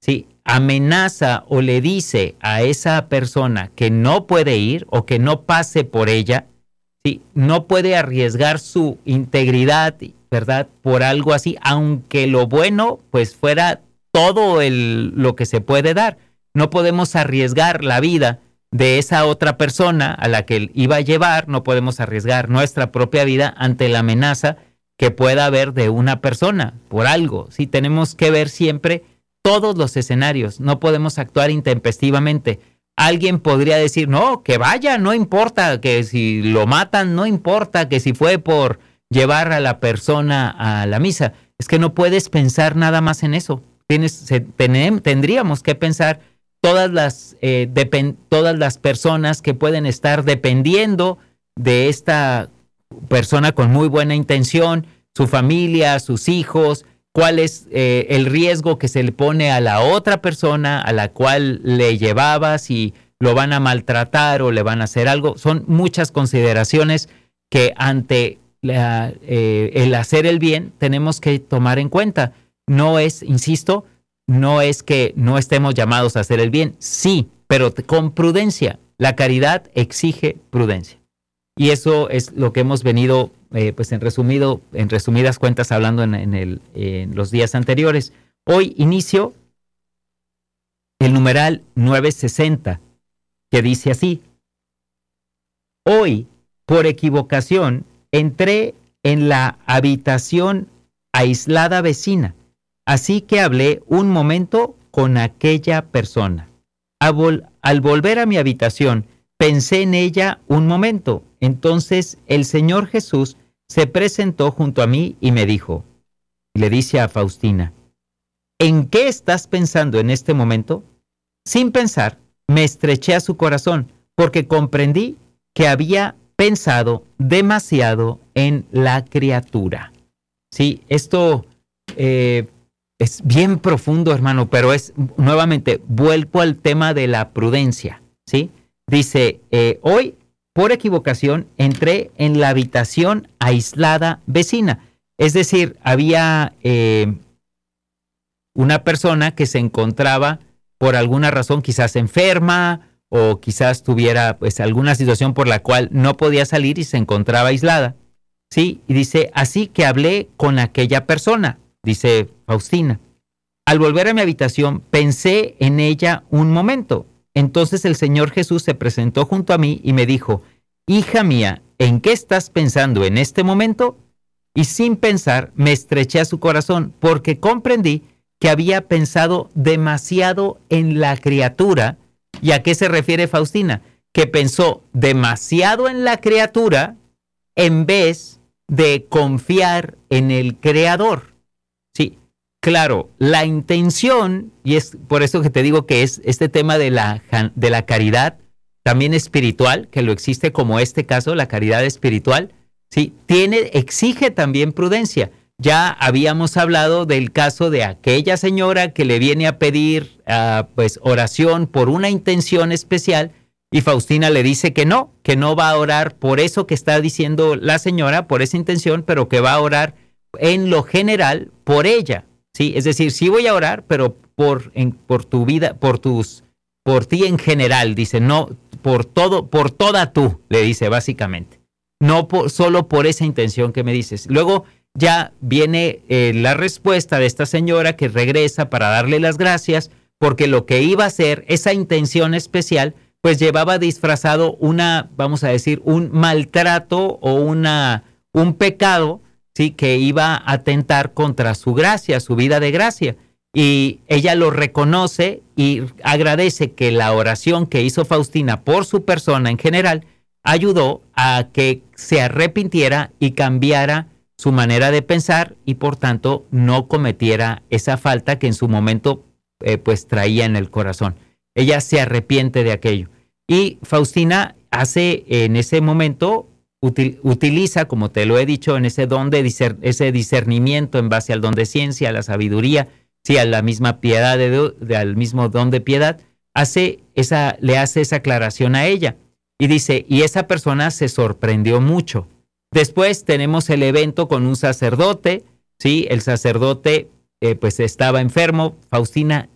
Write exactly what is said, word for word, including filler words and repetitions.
¿sí? Amenaza o le dice a esa persona que no puede ir o que no pase por ella, ¿sí? No puede arriesgar su integridad, ¿verdad? Por algo así, aunque lo bueno pues fuera todo el, lo que se puede dar. No podemos arriesgar la vida de esa otra persona a la que iba a llevar, no podemos arriesgar nuestra propia vida ante la amenaza que pueda haber de una persona por algo. Sí, tenemos que ver siempre todos los escenarios, no podemos actuar intempestivamente. Alguien podría decir, no, que vaya, no importa, que si lo matan, no importa, que si fue por llevar a la persona a la misa. Es que no puedes pensar nada más en eso. Tienes, se, ten, tendríamos que pensar todas las, eh, depend, todas las personas que pueden estar dependiendo de esta persona con muy buena intención, su familia, sus hijos, cuál es eh, el riesgo que se le pone a la otra persona a la cual le llevaba, si lo van a maltratar o le van a hacer algo. Son muchas consideraciones que ante la, eh, el hacer el bien tenemos que tomar en cuenta. No es, insisto, no es que no estemos llamados a hacer el bien, sí, pero con prudencia. La caridad exige prudencia. Y eso es lo que hemos venido, eh, pues en resumido, en resumidas cuentas, hablando en, en, el, en los días anteriores. Hoy inicio el numeral novecientos sesenta, que dice así: hoy, por equivocación, entré en la habitación aislada vecina, así que hablé un momento con aquella persona. Al, vol- al volver a mi habitación, pensé en ella un momento. Entonces el Señor Jesús se presentó junto a mí y me dijo, y le dice a Faustina, ¿en qué estás pensando en este momento? Sin pensar, me estreché a su corazón, porque comprendí que había pensado demasiado en la criatura. Sí, esto eh, es bien profundo, hermano, pero es, nuevamente, vuelvo al tema de la prudencia, ¿sí? Dice, eh, hoy, por equivocación, entré en la habitación aislada vecina. Es decir, había eh, una persona que se encontraba por alguna razón, quizás enferma o quizás tuviera pues alguna situación por la cual no podía salir y se encontraba aislada. Sí, y dice, así que hablé con aquella persona, dice Faustina. Al volver a mi habitación, pensé en ella un momento. Entonces el Señor Jesús se presentó junto a mí y me dijo, hija mía, ¿en qué estás pensando en este momento? Y sin pensar me estreché a su corazón porque comprendí que había pensado demasiado en la criatura. ¿Y a qué se refiere Faustina? Que pensó demasiado en la criatura en vez de confiar en el Creador. Sí. Claro, la intención, y es por eso que te digo que es este tema de la, de la caridad, también espiritual, que lo existe como este caso, la caridad espiritual, ¿sí? Tiene, exige también prudencia. Ya habíamos hablado del caso de aquella señora que le viene a pedir uh, pues, oración por una intención especial, y Faustina le dice que no, que no va a orar por eso que está diciendo la señora, por esa intención, pero que va a orar en lo general por ella. Sí, es decir, sí voy a orar, pero por, en, por tu vida, por tus, por ti en general, dice, no, por todo, por toda tú, le dice básicamente, no por, solo por esa intención que me dices. Luego ya viene eh, la respuesta de esta señora que regresa para darle las gracias, porque lo que iba a hacer, esa intención especial, pues llevaba disfrazado una, vamos a decir, un maltrato o una, un pecado, sí, que iba a atentar contra su gracia, su vida de gracia. Y ella lo reconoce y agradece que la oración que hizo Faustina por su persona en general ayudó a que se arrepintiera y cambiara su manera de pensar y por tanto no cometiera esa falta que en su momento eh, pues traía en el corazón. Ella se arrepiente de aquello. Y Faustina hace en ese momento... Util, utiliza, como te lo he dicho, en ese don de discer, ese discernimiento en base al don de ciencia, a la sabiduría, sí, a la misma piedad, de, de, al mismo don de piedad, hace esa, le hace esa aclaración a ella. Y dice, y esa persona se sorprendió mucho. Después tenemos el evento con un sacerdote, sí, el sacerdote eh, pues estaba enfermo. Faustina